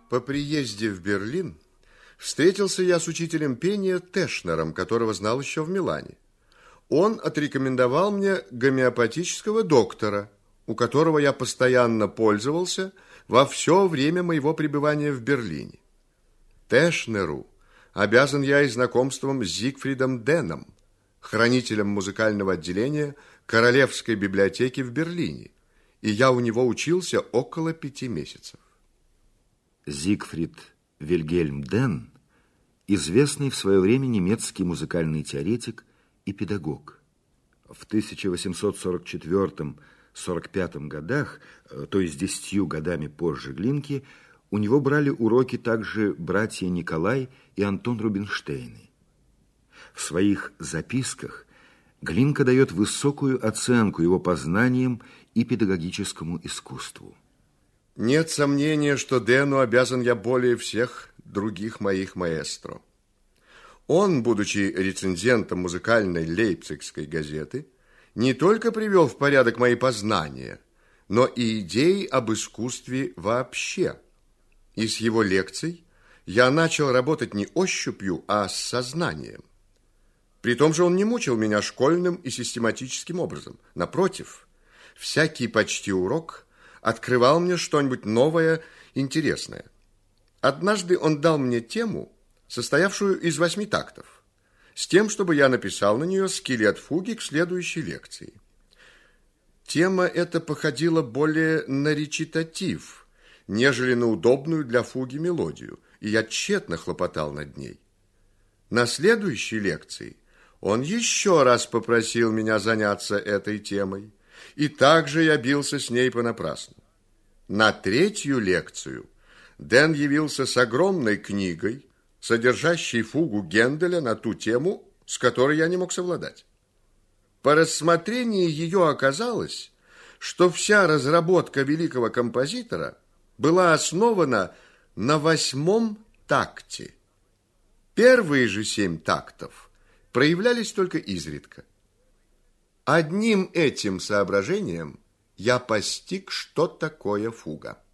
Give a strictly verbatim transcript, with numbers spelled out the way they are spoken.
По приезде в Берлин встретился я с учителем пения Тешнером, которого знал еще в Милане. Он отрекомендовал мне гомеопатического доктора, у которого я постоянно пользовался во все время моего пребывания в Берлине. Тешнеру обязан я и знакомством с Зигфридом Деном, хранителем музыкального отделения Королевской библиотеки в Берлине, и я у него учился около пяти месяцев. Зигфрид Вильгельм Ден – известный в свое время немецкий музыкальный теоретик и педагог. В тысяча восемьсот сорок четвёртом — сорок пятом годах, то есть десятью годами позже Глинки, у него брали уроки также братья Николай и Антон Рубинштейны. В своих записках Глинка дает высокую оценку его познаниям и педагогическому искусству. Нет сомнения, что Дену обязан я более всех других моих маэстро. Он, будучи рецензентом музыкальной лейпцигской газеты, не только привел в порядок мои познания, но и идеи об искусстве вообще. И с его лекций я начал работать не ощупью, а с сознанием. При том же он не мучил меня школьным и систематическим образом. Напротив, всякий почти урок открывал мне что-нибудь новое, интересное. Однажды он дал мне тему, состоявшую из восьми тактов, с тем, чтобы я написал на нее скелет фуги к следующей лекции. Тема эта походила более на речитатив, нежели на удобную для фуги мелодию, и я тщетно хлопотал над ней. На следующей лекции он еще раз попросил меня заняться этой темой, и также я бился с ней понапрасну. На третью лекцию Ден явился с огромной книгой, содержащей фугу Генделя на ту тему, с которой я не мог совладать. По рассмотрении ее оказалось, что вся разработка великого композитора была основана на восьмом такте. Первые же семь тактов проявлялись только изредка. Одним этим соображением я постиг, что такое фуга.